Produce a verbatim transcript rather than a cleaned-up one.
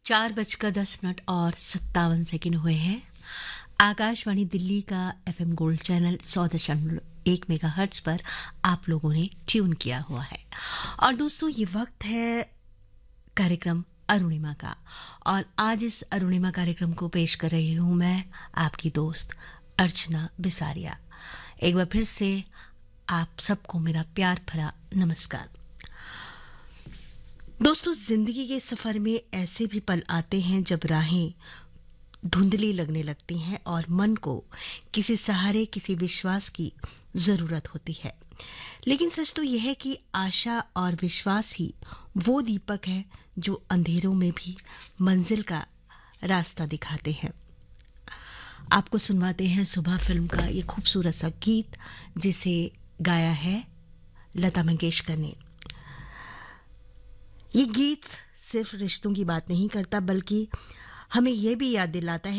चार बजकर दस मिनट और सत्तावन सेकंड हुए हैं। आकाशवाणी दिल्ली का एफएम गोल्ड चैनल सौ दशमलव एक मेगा हर्ट्ज पर आप लोगों ने ट्यून किया हुआ है। और दोस्तों, ये वक्त है कार्यक्रम अरुणिमा का, और आज इस अरुणिमा कार्यक्रम को पेश कर रही हूं मैं, आपकी दोस्त अर्चना बिसारिया। एक बार फिर से आप सबको मेरा प्यार भरा नमस्कार। दोस्तों, जिंदगी के सफर में ऐसे भी पल आते हैं जब राहें धुंधली लगने लगती हैं और मन को किसी सहारे, किसी विश्वास की जरूरत होती है। लेकिन सच तो यह है कि आशा और विश्वास ही वो दीपक है जो अंधेरों में भी मंजिल का रास्ता दिखाते हैं। आपको सुनवाते हैं सुबह फिल्म का ये खूबसूरत सा गीत, जिसे गाया है लता मंगेशकर ने। ये गीत सिर्फ रिश्तों की बात नहीं करता, बल्कि हमें यह भी याद दिलाता है